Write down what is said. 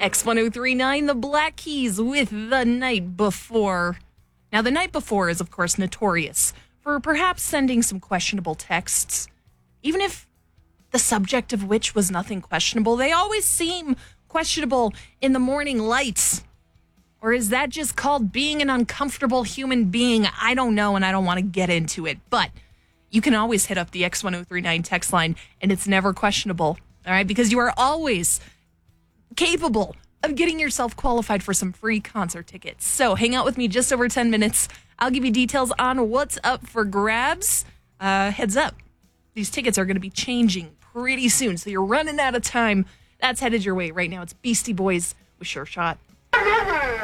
X1039, the Black Keys with The Night Before. Now, The Night Before is, of course, notorious for perhaps sending some questionable texts. Even if the subject of which was nothing questionable, they always seem questionable in the morning lights. Or is that just called being an uncomfortable human being? I don't know, and I don't want to get into it. But you can always hit up the X1039 text line, and it's never questionable, all right? Because you are always capable of getting yourself qualified for some free concert tickets. So hang out with me just over 10 minutes. I'll give you details on what's up for grabs. Heads up, these tickets are going to be changing pretty soon, so you're running out of time. That's headed your way right now. It's Beastie Boys with Sure Shot.